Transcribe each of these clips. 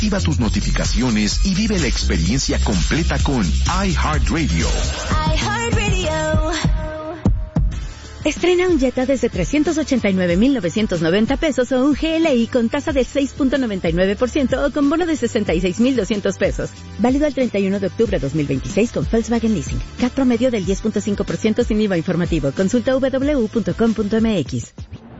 activa tus notificaciones y vive la experiencia completa con iHeartRadio. iHeartRadio. Estrena un Jetta desde 389,990 pesos o un GLI con tasa del 6.99% o con bono de 66,200 pesos. Válido al 31 de octubre de 2026 con Volkswagen Leasing. CAT promedio del 10.5% sin IVA informativo. Consulta www.com.mx.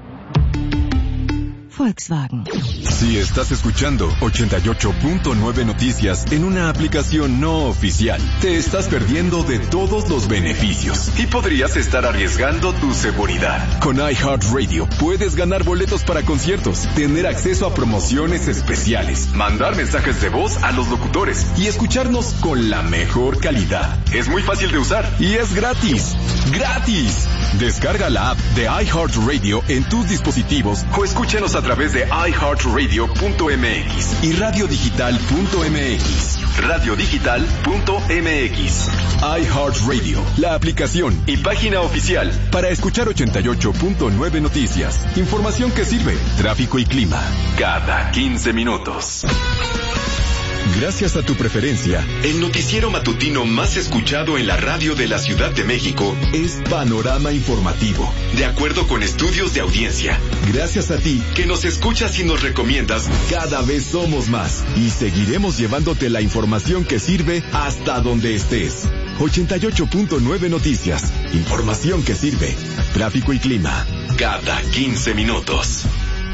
Volkswagen. Si estás escuchando 88.9 Noticias en una aplicación no oficial, te estás perdiendo de todos los beneficios y podrías estar arriesgando tu seguridad. Con iHeartRadio puedes ganar boletos para conciertos, tener acceso a promociones especiales, mandar mensajes de voz a los locutores y escucharnos con la mejor calidad. Es muy fácil de usar y es gratis. ¡Gratis! Descarga la app de iHeartRadio en tus dispositivos o escúchanos a través de iHeartRadio.mx y radiodigital.mx. Radiodigital.mx. iHeartRadio, la aplicación y página oficial para escuchar 88.9 Noticias. Información que sirve. Tráfico y clima. Cada 15 minutos. Gracias a tu preferencia, el noticiero matutino más escuchado en la radio de la Ciudad de México es Panorama Informativo, de acuerdo con estudios de audiencia. Gracias a ti, que nos escuchas y nos recomiendas, cada vez somos más y seguiremos llevándote la información que sirve hasta donde estés. 88.9 Noticias, información que sirve. Tráfico y clima, cada 15 minutos.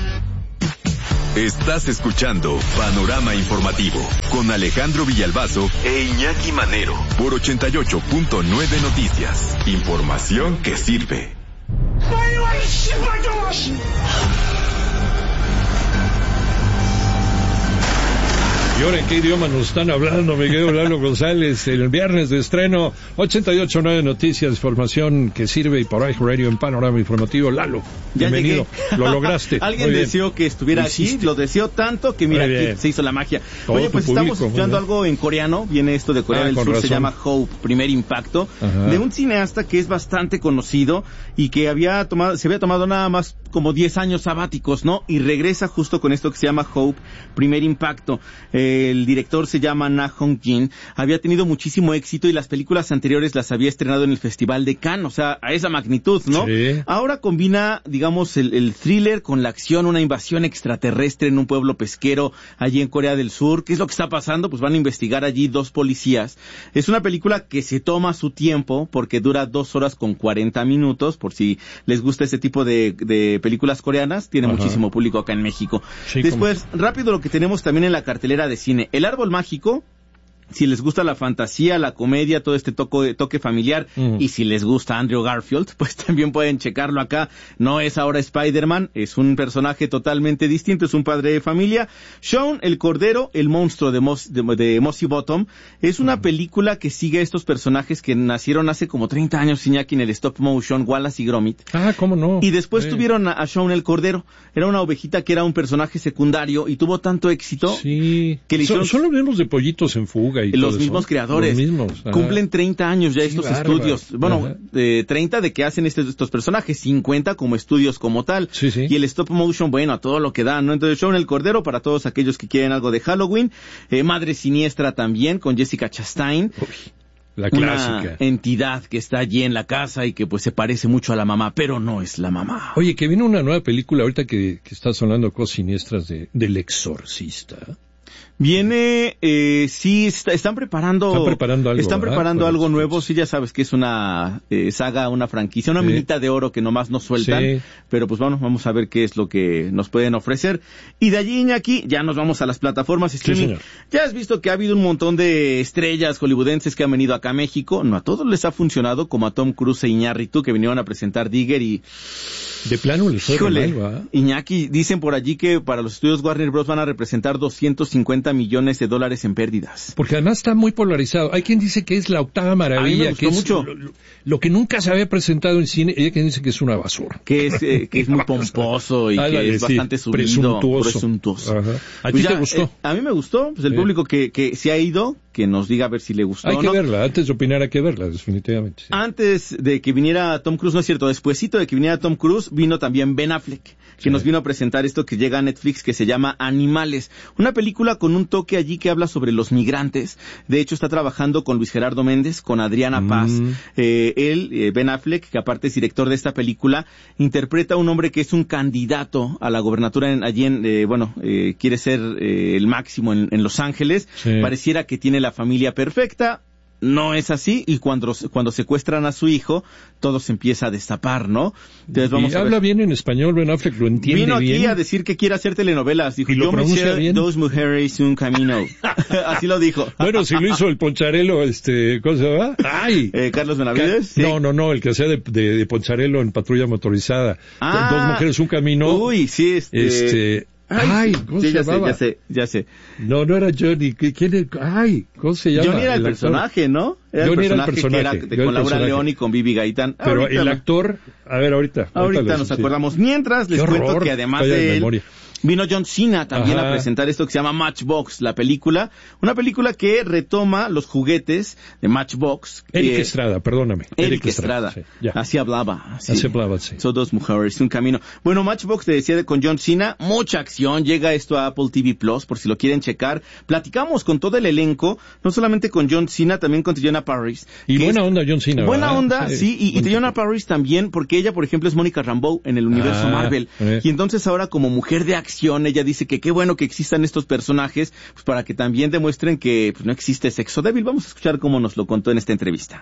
Estás escuchando Panorama Informativo con Alejandro Villalbazo e Iñaki Manero por 88.9 Noticias. Información que sirve. ¿Y ahora en qué idioma nos están hablando, mi querido Lalo González? El viernes de estreno, 88.9 Noticias, información que sirve y por iHeartRadio en Panorama Informativo. Lalo, ya bienvenido. Llegué. Lo lograste. Alguien deseó que estuviera aquí, lo deseó tanto que mira, aquí se hizo la magia. Todo Oye, pues público, estamos escuchando algo en coreano, viene esto de Corea del Sur, razón. se llama Hope, Primer Impacto, de un cineasta que es bastante conocido y que se había tomado nada más como 10 años sabáticos, ¿no? Y regresa justo con esto que se llama Hope, Primer Impacto. El director se llama Na Hong-jin, había tenido muchísimo éxito y las películas anteriores las había estrenado en el Festival de Cannes, o sea, a esa magnitud, ¿no? Sí. Ahora combina, digamos, el thriller con la acción, una invasión extraterrestre en un pueblo pesquero allí en Corea del Sur. ¿Qué es lo que está pasando? Pues van a investigar allí 2 policías. Es una película que se toma su tiempo porque dura 2 horas con 40 minutos, por si les gusta ese tipo de películas coreanas, tiene muchísimo público acá en México. Sí, después, rápido lo que tenemos también en la cartelera de cine. El Árbol Mágico, si les gusta la fantasía, la comedia, todo este toque familiar, y si les gusta Andrew Garfield, pues también pueden checarlo acá. No es ahora Spider-Man, es un personaje totalmente distinto, es un padre de familia. Shaun, el Cordero, el monstruo de Mossy Bottom, es una película que sigue a estos personajes que nacieron hace como 30 años, Iñaki, en el stop motion, Wallace y Gromit. Ah, ¿cómo no? Y después tuvieron a Shaun el Cordero. Era una ovejita que era un personaje secundario y tuvo tanto éxito que le hicieron... Son los mismos de Pollitos en Fuga y los todo mismos eso. creadores. Los mismos. Cumplen 30 años ya estos bárbaro. estudios. Bueno, 30 de que hacen estos personajes, 50 como estudios como tal. Sí. Y el stop motion, bueno, a todo lo que da, ¿no? Entonces, Shaun el Cordero para todos aquellos que quieren algo de Halloween. Madre Siniestra también con Jessica Chastain. Uy, la clásica. Una entidad que está allí en la casa y que pues se parece mucho a la mamá, pero no es la mamá. Oye, que viene una nueva película ahorita que está sonando cosas siniestras del Exorcista. Viene, sí, están preparando algo nuevo, sí, ya sabes que es una saga, una franquicia, una minita de oro que nomás nos sueltan, pero pues vamos a ver qué es lo que nos pueden ofrecer. Y de allí, Iñaki, ya nos vamos a las plataformas streaming. Sí, ya has visto que ha habido un montón de estrellas hollywoodenses que han venido acá a México, no a todos les ha funcionado, como a Tom Cruise e Iñárritu, que vinieron a presentar Digger y... De plano les fue mal, ¿va? Iñaki, dicen por allí que para los estudios Warner Bros. Van a representar $250 millones en pérdidas. Porque además está muy polarizado. Hay quien dice que es la octava maravilla, que es mucho. Lo que nunca se había presentado en cine, y hay quien dice que es una basura. Que es muy pomposo y que es bastante subido, presuntuoso. Ajá. ¿A ti te gustó? A mí me gustó, pues el público que se ha ido, que nos diga a ver si le gustó Hay o que no. verla, antes de opinar hay que verla, definitivamente. Sí. Antes de que viniera Tom Cruise, no es cierto, despuesito de que viniera Tom Cruise, vino también Ben Affleck, que nos vino a presentar esto que llega a Netflix, que se llama Animales. Una película con un toque allí que habla sobre los migrantes. De hecho, está trabajando con Luis Gerardo Méndez, con Adriana Paz. Ben Affleck, que aparte es director de esta película, interpreta a un hombre que es un candidato a la gobernatura quiere ser el máximo en Los Ángeles. Sí. Pareciera que tiene la familia perfecta. No es así, y cuando secuestran a su hijo, todo se empieza a destapar, ¿no? Entonces vamos a ver. Habla bien en español, Ben Affleck, lo entiende Vino aquí bien. a decir que quiere hacer telenovelas. Dijo, ¿Y lo yo me pronuncia sé bien? Dos mujeres, un camino. Así lo dijo. Bueno, si lo hizo el Poncharelo, ¿cómo se llama? ¡Ay! Carlos Benavides. Sí. No, el que hacía de Poncharelo en Patrulla Motorizada. Dos mujeres, un camino. Uy, sí, ¿cómo se llamaba? Ya sé. No era Johnny. ¿Quién es? ¿Cómo se llama? Johnny era el personaje, ¿no? Johnny era el personaje. Que era con Laura León y con Bibi Gaitán. Pero ahorita, el actor, a ver, ahorita nos acordamos. Mientras les cuento que además de él, vino John Cena también a presentar esto que se llama Matchbox, la película. Una película que retoma los juguetes de Matchbox. Eric Estrada, perdóname. Eric Estrada. Sí, así hablaba. Así hablaba, sí. Son dos mujeres, un camino. Bueno, Matchbox, te decía, con John Cena, mucha acción. Llega esto a Apple TV Plus, por si lo quieren checar. Platicamos con todo el elenco, no solamente con John Cena, también con Teyonah Parris. Y buena onda John Cena, buena ¿verdad? onda, sí. Y Teyonah Parris también, porque ella, por ejemplo, es Mónica Rambeau en el universo Marvel. Y entonces ahora, como mujer de acción, ella dice que qué bueno que existan estos personajes, pues para que también demuestren que pues, no existe sexo débil. Vamos a escuchar cómo nos lo contó en esta entrevista.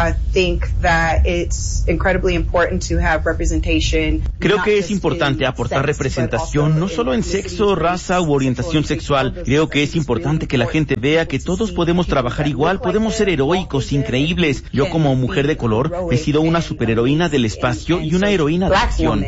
Creo que es importante aportar representación no solo en sexo, raza u orientación sexual. Creo que es importante que la gente vea que todos podemos trabajar igual, podemos ser heroicos, increíbles. Yo como mujer de color he sido una superheroína del espacio y una heroína de acción.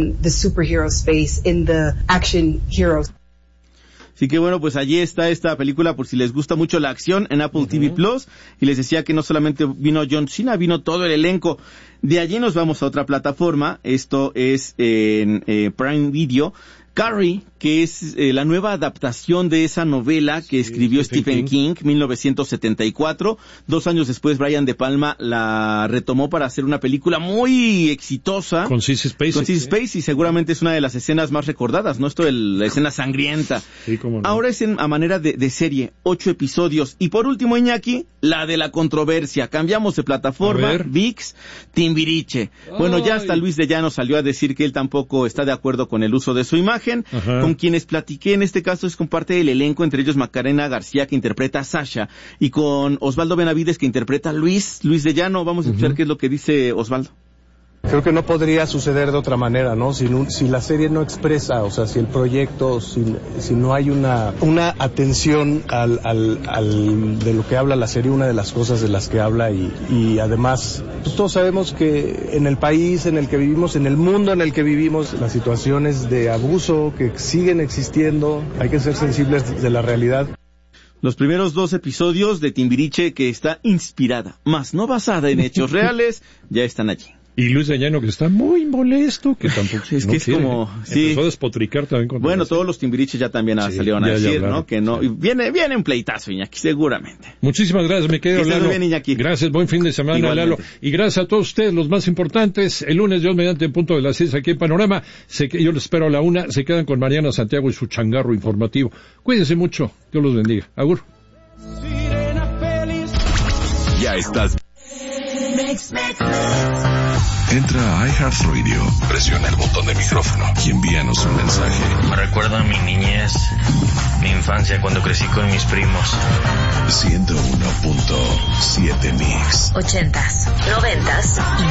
Así que bueno, pues allí está esta película por si les gusta mucho la acción en Apple TV Plus. Y les decía que no solamente vino John Cena, vino todo el elenco. De allí nos vamos a otra plataforma. Esto es en Prime Video. Carrie, que es la nueva adaptación de esa novela que escribió Stephen King, 1974. 2 años después, Brian De Palma la retomó para hacer una película muy exitosa. Con Sissy Spacek, seguramente es una de las escenas más recordadas, ¿no? Esto de la escena sangrienta. Sí, cómo no. Ahora es a manera de serie, 8 episodios. Y por último, Iñaki, la de la controversia. Cambiamos de plataforma, ViX, Timbiriche. Bueno, ya hasta Luis de Llano salió a decir que él tampoco está de acuerdo con el uso de su imagen. Con quienes platiqué en este caso es con parte del elenco, entre ellos Macarena García, que interpreta a Sasha, y con Osvaldo Benavides, que interpreta a Luis de Llano. Vamos a escuchar qué es lo que dice Osvaldo. Creo que no podría suceder de otra manera, ¿no? Si la serie no expresa, o sea, si el proyecto, si no hay una atención de lo que habla la serie, una de las cosas de las que habla y además, pues todos sabemos que en el país en el que vivimos, en el mundo en el que vivimos, las situaciones de abuso que siguen existiendo, hay que ser sensibles de la realidad. Los primeros 2 episodios de Timbiriche, que está inspirada, más no basada en hechos reales, ya están allí. Y Luis de Llano, que está muy molesto, que tampoco es que no es quiere. Como empezó a despotricar también con todos los Timbiriches ya también salieron a decir, ¿no? Que no, y viene un pleitazo, Iñaki, seguramente. Muchísimas gracias, mi querido Lalo. Bien, Iñaki. Gracias, buen fin de semana, igualmente. Lalo. Y gracias a todos ustedes, los más importantes. El lunes, Dios mediante, en punto de las 6 aquí en Panorama. Yo les espero a la 1. Se quedan con Mariana Santiago y su changarro informativo. Cuídense mucho. Dios los bendiga. Agur. Ya estás. Entra a iHeartRadio, presiona el botón de micrófono y envíanos un mensaje. Me recuerda a mi niñez, mi infancia cuando crecí con mis primos. 101.7 Mix. 80s, 90s y